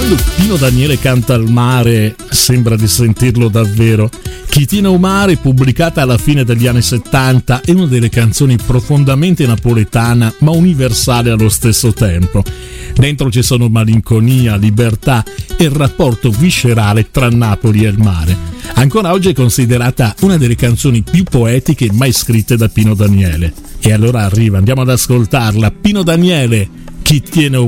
Quando Pino Daniele canta al mare sembra di sentirlo davvero. Chi tiene un mare, pubblicata alla fine degli anni 70, è una delle canzoni profondamente napoletana ma universale allo stesso tempo. Dentro ci sono malinconia, libertà e il rapporto viscerale tra Napoli e il mare. Ancora oggi è considerata una delle canzoni più poetiche mai scritte da Pino Daniele. E allora arriva, andiamo ad ascoltarla. Pino Daniele, Chi tiene un